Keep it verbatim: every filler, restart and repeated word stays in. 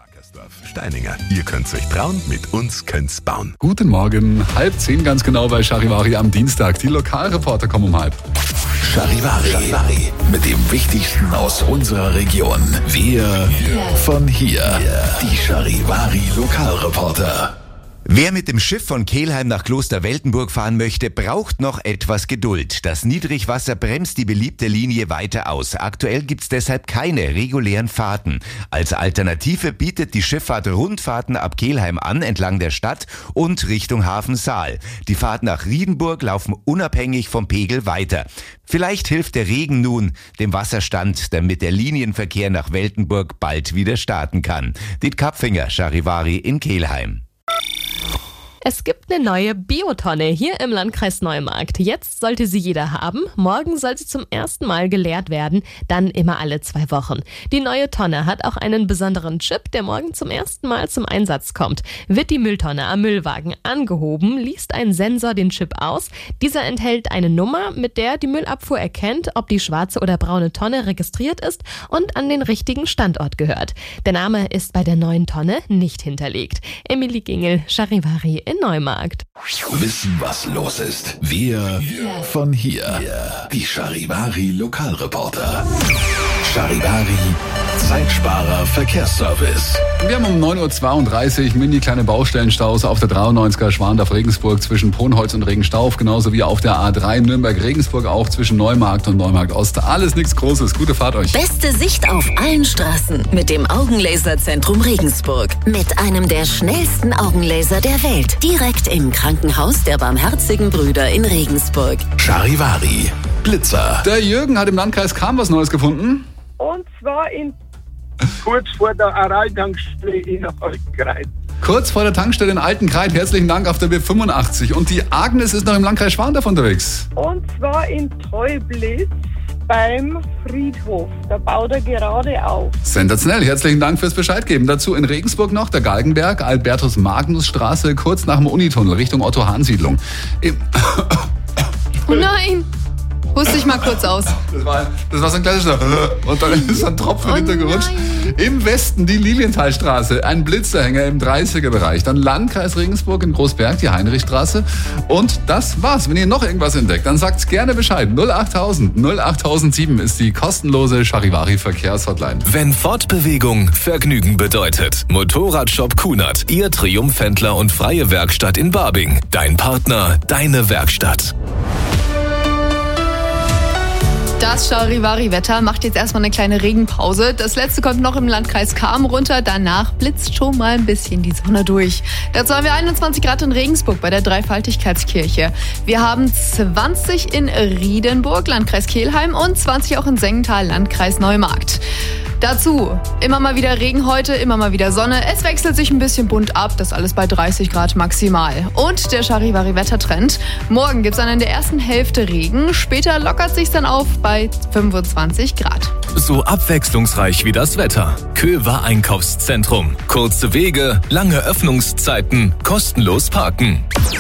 Wackersdorf, Steininger. Ihr könnt's euch trauen, mit uns könnt's bauen. Guten Morgen, halb zehn ganz genau bei Charivari am Dienstag. Die Lokalreporter kommen um halb. Charivari, Charivari mit dem Wichtigsten aus unserer Region. Wir von hier. Die Charivari Lokalreporter. Wer mit dem Schiff von Kelheim nach Kloster Weltenburg fahren möchte, braucht noch etwas Geduld. Das Niedrigwasser bremst die beliebte Linie weiter aus. Aktuell gibt's deshalb keine regulären Fahrten. Als Alternative bietet die Schifffahrt Rundfahrten ab Kelheim an, entlang der Stadt und Richtung Hafen Saal. Die Fahrt nach Riedenburg laufen unabhängig vom Pegel weiter. Vielleicht hilft der Regen nun dem Wasserstand, damit der Linienverkehr nach Weltenburg bald wieder starten kann. Diet Kapfinger, Charivari in Kelheim. Es gibt eine neue Biotonne hier im Landkreis Neumarkt. Jetzt sollte sie jeder haben. Morgen soll sie zum ersten Mal geleert werden, dann immer alle zwei Wochen. Die neue Tonne hat auch einen besonderen Chip, der morgen zum ersten Mal zum Einsatz kommt. Wird die Mülltonne am Müllwagen angehoben, liest ein Sensor den Chip aus. Dieser enthält eine Nummer, mit der die Müllabfuhr erkennt, ob die schwarze oder braune Tonne registriert ist und an den richtigen Standort gehört. Der Name ist bei der neuen Tonne nicht hinterlegt. Emilie Gingel, Charivari in Neumarkt. Wissen, was los ist. Wir von hier. Die Charivari Lokalreporter. Charivari Zeitsparer Verkehrsservice. Wir haben um neun Uhr zweiunddreißig mini kleine Baustellenstaus auf der dreiundneunziger Schwandorf-Regensburg zwischen Ponholz und Regenstauf, genauso wie auf der A drei Nürnberg-Regensburg auch zwischen Neumarkt und Neumarkt-Ost. Alles nichts Großes. Gute Fahrt euch. Beste Sicht auf allen Straßen mit dem Augenlaserzentrum Regensburg. Mit einem der schnellsten Augenlaser der Welt. Direkt im Krankenhaus der Barmherzigen Brüder in Regensburg. Charivari Blitzer. Der Jürgen hat im Landkreis Cham was Neues gefunden. Und zwar in kurz vor der Aral-Tankstelle in Altenkreuz. Kurz vor der Tankstelle in Altenkreuz. Herzlichen Dank auf der B fünfundachtzig. Und die Agnes ist noch im Landkreis Schwandorf unterwegs. Und zwar in Teublitz beim Friedhof. Da baut er gerade auf. Sensationell. Herzlichen Dank fürs Bescheid geben. Dazu in Regensburg noch der Galgenberg, Albertus-Magnus-Straße, kurz nach dem Unitunnel Richtung Otto-Hahn-Siedlung. Im Oh nein! Huste ich mal kurz aus. Das war, das war so ein klassischer und dann ist ein Tropfen Oh runtergerutscht. nein. Im Westen die Lilienthalstraße, ein Blitzerhänger im dreißiger-Bereich. Dann Landkreis Regensburg in Großberg, die Heinrichstraße. Und das war's. Wenn ihr noch irgendwas entdeckt, dann sagt's gerne Bescheid. null achttausend null achttausendsieben ist die kostenlose Charivari Verkehrshotline. Wenn Fortbewegung Vergnügen bedeutet. Motorradshop Kunert, Ihr Triumphhändler und freie Werkstatt in Barbing. Dein Partner, deine Werkstatt. Das Charivari-Wetter macht jetzt erstmal eine kleine Regenpause. Das letzte kommt noch im Landkreis Cham runter. Danach blitzt schon mal ein bisschen die Sonne durch. Dazu haben wir einundzwanzig Grad in Regensburg bei der Dreifaltigkeitskirche. Wir haben zwanzig in Riedenburg, Landkreis Kelheim, und zwanzig auch in Sengenthal, Landkreis Neumarkt. Dazu immer mal wieder Regen heute, immer mal wieder Sonne. Es wechselt sich ein bisschen bunt ab, das alles bei dreißig Grad maximal. Und der Charivari-Wettertrend. Morgen gibt es dann in der ersten Hälfte Regen, später lockert sich's dann auf bei fünfundzwanzig Grad. So abwechslungsreich wie das Wetter. Köver Einkaufszentrum. Kurze Wege, lange Öffnungszeiten, kostenlos parken.